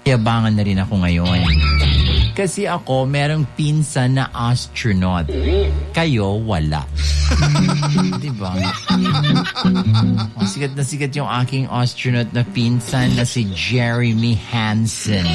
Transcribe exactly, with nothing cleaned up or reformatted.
yabangan na rin ako ngayon. Kasi ako, merong pinsan na astronaut. Kayo, wala. Diba? Sikat na sikat yung aking astronaut na pinsan na si Jeremy Hansen.